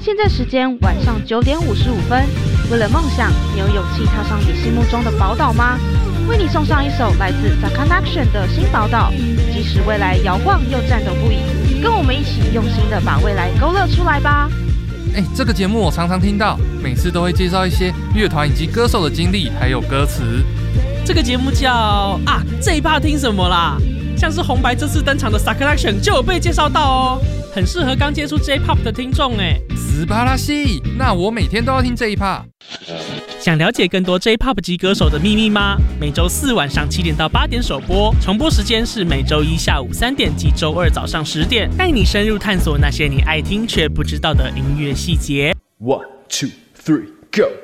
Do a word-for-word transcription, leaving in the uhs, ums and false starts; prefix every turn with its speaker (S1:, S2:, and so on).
S1: 现在时间晚上九点五十五分。为了梦想，你有勇气踏上你心目中的宝岛吗？为你送上一首来自 Sakanation 的新宝岛，即使未来摇晃又颤抖不已，跟我们一起用心的把未来勾勒出来吧。
S2: 哎，这个节目我常常听到，每次都会介绍一些乐团以及歌手的经历，还有歌词。
S3: 这个节目叫啊，这一趴听什么啦？像是红白这次登场的 Sakanation 就有被介绍到哦，很适合刚接触 J-Pop 的听众哎。
S2: 斯巴拉西，那我每天都要听这一趴。
S3: 想了解更多 J-Pop 级歌手的秘密吗？每周四晚上七点到八点首播，重播时间是每周一下午三点及周二早上十点，带你深入探索那些你爱听却不知道的音乐细节。
S4: One, two, three, go!